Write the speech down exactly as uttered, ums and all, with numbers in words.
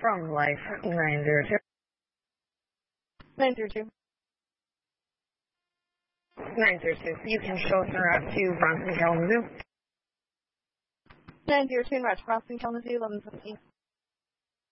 from Life nine zero two. nine zero two. nine zero two. You can show us around to Bronson, Kalamazoo. nine zero two, Roger Bronson, Kalamazoo, eleven fifteen.